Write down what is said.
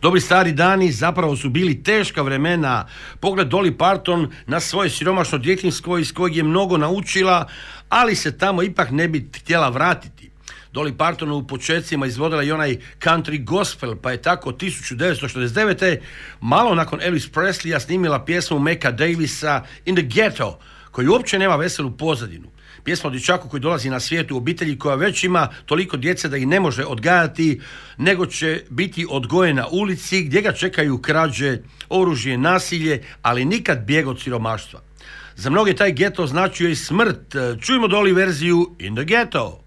Dobri stari dani zapravo su bili teška vremena. Pogled Dolly Parton na svoje siromašno djetinjstvo iz kojeg je mnogo naučila, ali se tamo ipak ne bi htjela vratiti. Dolly Parton u početcima izvodila i onaj country gospel, pa je tako 1969. malo nakon Elvis Presleya snimila pjesmu Mecca Davisa In the Ghetto, koji uopće nema veselu pozadinu. Pjesma o dječaku koji dolazi na svijet u obitelji koja već ima toliko djece da ih ne može odgajati, nego će biti odgojen na ulici gdje ga čekaju krađe, oružje, nasilje, ali nikad bijeg od siromaštva. Za mnoge taj geto značio i smrt. Čujmo Dolly verziju In the Ghetto.